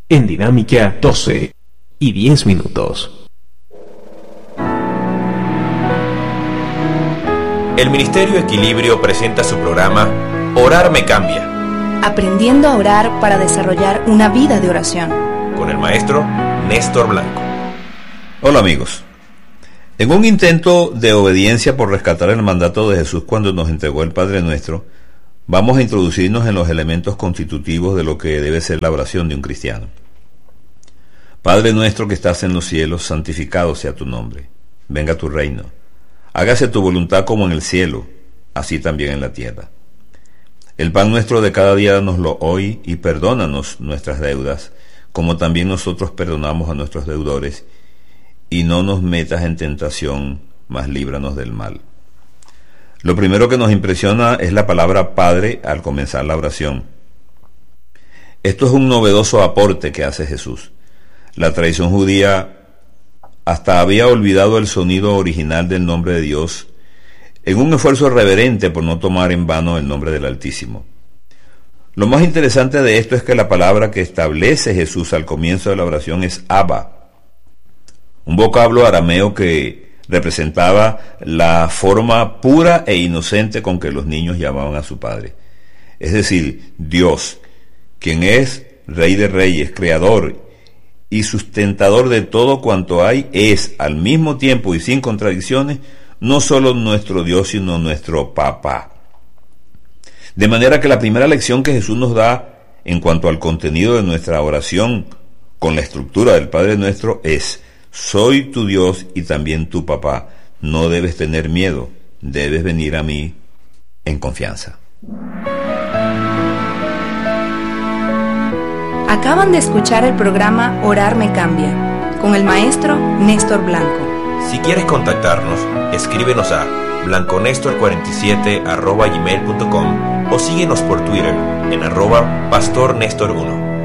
en Dinámica 12 y 10 minutos. El Ministerio Equilibrio presenta su programa Orar me cambia. Aprendiendo a orar para desarrollar una vida de oración. Con el maestro Néstor Blanco. Hola amigos. En un intento de obediencia por rescatar el mandato de Jesús cuando nos entregó el Padre Nuestro, vamos a introducirnos en los elementos constitutivos de lo que debe ser la oración de un cristiano. Padre nuestro que estás en los cielos, santificado sea tu nombre. Venga tu reino. Hágase tu voluntad como en el cielo, así también en la tierra. El pan nuestro de cada día danoslo hoy y perdónanos nuestras deudas, como también nosotros perdonamos a nuestros deudores, y no nos metas en tentación, mas líbranos del mal. Lo primero que nos impresiona es la palabra Padre al comenzar la oración. Esto es un novedoso aporte que hace Jesús. La tradición judía hasta había olvidado el sonido original del nombre de Dios en un esfuerzo reverente por no tomar en vano el nombre del Altísimo. Lo más interesante de esto es que la palabra que establece Jesús al comienzo de la oración es Abba, un vocablo arameo que representaba la forma pura e inocente con que los niños llamaban a su padre. Es decir, Dios, quien es Rey de Reyes, Creador y sustentador de todo cuanto hay, es al mismo tiempo y sin contradicciones no solo nuestro Dios, sino nuestro Papá. De manera que la primera lección que Jesús nos da en cuanto al contenido de nuestra oración con la estructura del Padre Nuestro es: soy tu Dios y también tu papá. No debes tener miedo, debes venir a mí en confianza. Acaban de escuchar el programa Orar me cambia, con el maestro Néstor Blanco. Si quieres contactarnos, escríbenos a blanconestor47@gmail.com o síguenos por Twitter en @pastornestor1.